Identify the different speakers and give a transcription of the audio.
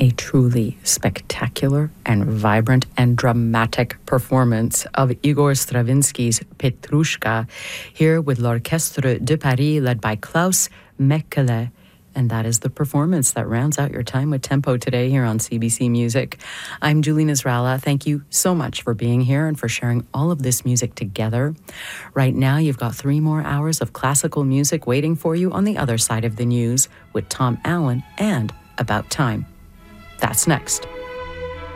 Speaker 1: A truly spectacular and vibrant and dramatic performance of Igor Stravinsky's Petrushka, here with l'Orchestre de Paris, led by Klaus Mekele. And that is the performance that rounds out your time with Tempo today here on CBC Music. I'm Julie Nasrallah. Thank you so much for being here and for sharing all of this music together. Right now, you've got 3 more hours of classical music waiting for you on the other side of the news with Tom Allen and About Time. That's next.